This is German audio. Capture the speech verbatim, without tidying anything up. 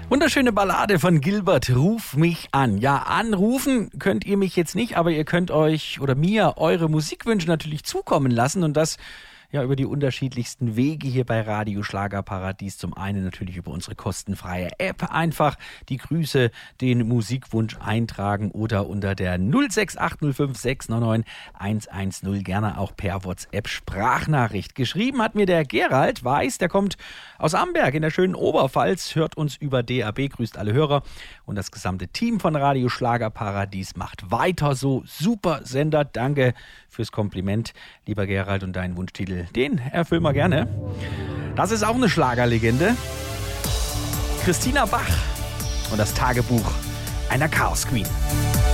Wunderschöne Ballade von Gilbert, Ruf mich an. Ja, anrufen könnt ihr mich jetzt nicht, aber ihr könnt euch oder mir eure Musikwünsche natürlich zukommen lassen und das ja über die unterschiedlichsten Wege hier bei Radio Schlagerparadies. Zum einen natürlich über unsere kostenfreie App. Einfach die Grüße, den Musikwunsch eintragen oder unter der null sechs acht null fünf sechs neun neun eins eins null gerne auch per WhatsApp Sprachnachricht. Geschrieben hat mir der Gerald Weiß, der kommt aus Amberg in der schönen Oberpfalz, hört uns über D A B, grüßt alle Hörer und das gesamte Team von Radio Schlagerparadies macht weiter so. Super Sender, danke fürs Kompliment, lieber Gerald, und deinen Wunschtitel, den erfüllen wir gerne. Das ist auch eine Schlagerlegende. Christina Bach und das Tagebuch einer Chaos Queen.